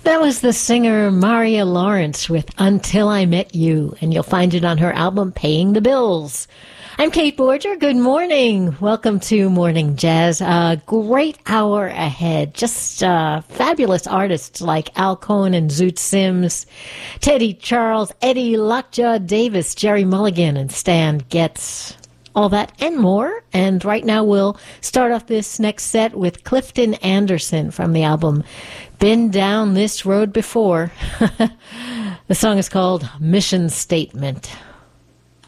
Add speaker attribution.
Speaker 1: That was the singer Maria Lawrence with Until I Met You, and you'll find it on her album Paying the Bills. I'm Kate Borger. Good morning. Welcome to Morning Jazz. A great hour ahead. Just fabulous artists like Al Cohn and Zoot Sims, Teddy Charles, Eddie Lockjaw Davis, Jerry Mulligan, and Stan Getz. All that and more. And right now we'll start off this next set with Clifton Anderson from the album Been Down This Road Before. The song is called Mission Statement.